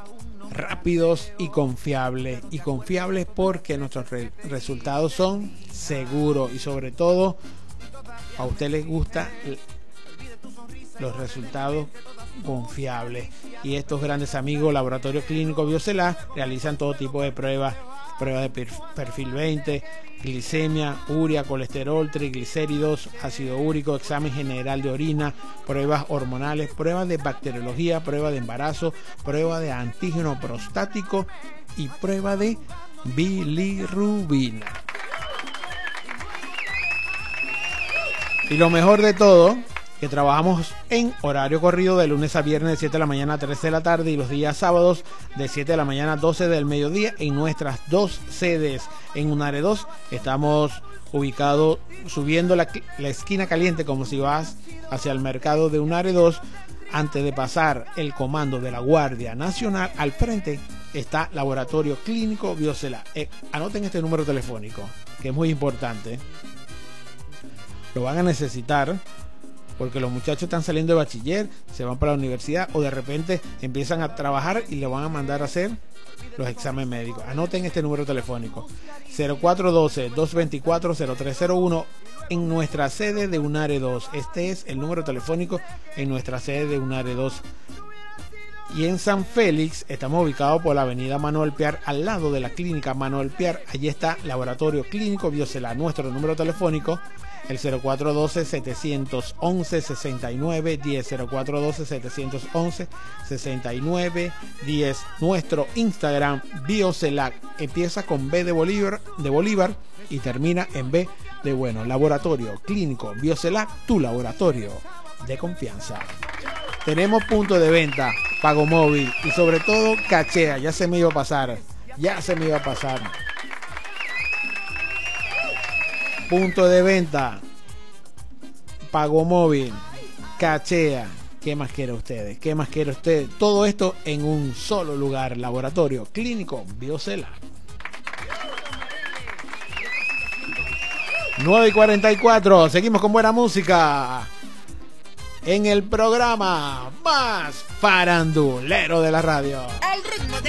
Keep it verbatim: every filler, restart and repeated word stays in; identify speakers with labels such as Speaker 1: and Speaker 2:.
Speaker 1: rápidos y confiables. Y confiables porque nuestros re resultados son seguros y sobre todo a usted les gusta los resultados confiables. Y estos grandes amigos Laboratorio Clínico Biocelar realizan todo tipo de pruebas, pruebas de perfil veinte, glicemia, urea, colesterol, triglicéridos, ácido úrico, examen general de orina, pruebas hormonales, pruebas de bacteriología, prueba de embarazo, prueba de antígeno prostático y prueba de bilirrubina. Y lo mejor de todo, que trabajamos en horario corrido de lunes a viernes de siete de la mañana a tres de la tarde y los días sábados de siete de la mañana a doce del mediodía en nuestras dos sedes. En Unare dos estamos ubicados subiendo la, la esquina caliente como si vas hacia el mercado de Unare dos. Antes de pasar el comando de la Guardia Nacional, al frente está Laboratorio Clínico Biocelar. Eh, anoten este número telefónico, que es muy importante. Lo van a necesitar porque los muchachos están saliendo de bachiller, se van para la universidad o de repente empiezan a trabajar y le van a mandar a hacer los exámenes médicos. Anoten este número telefónico: cero cuatro uno dos, dos dos cuatro, cero tres cero uno en nuestra sede de Unare dos. Este es el número telefónico en nuestra sede de Unare dos. Y en San Félix estamos ubicados por la avenida Manuel Piar, al lado de la clínica Manuel Piar. Allí está Laboratorio Clínico Biocelar. Nuestro número telefónico, el cero cuatro uno dos, siete uno uno, seis nueve uno cero, cero cuatro uno dos, siete uno uno, seis nueve uno cero. Nuestro Instagram, Biocelac, empieza con B de Bolívar, de Bolívar y termina en B de bueno. Laboratorio Clínico Biocelac, tu laboratorio de confianza. Tenemos punto de venta, pago móvil y sobre todo cachea. Ya se me iba a pasar, ya se me iba a pasar. Punto de venta, pago móvil, cachea. ¿Qué más quiere ustedes? ¿Qué más quiere usted? Todo esto en un solo lugar. Laboratorio Clínico Biocelar. nueve y cuarenta y cuatro. Seguimos con buena música en el programa más farandulero de la radio. El ritmo de